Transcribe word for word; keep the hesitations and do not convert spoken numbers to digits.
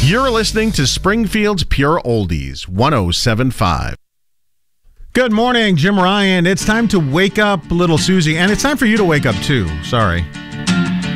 You're listening to Springfield's Pure Oldies, one oh seven point five. Good morning, Jim Ryan. It's time to wake up little Susie, and it's time for you to wake up too. Sorry.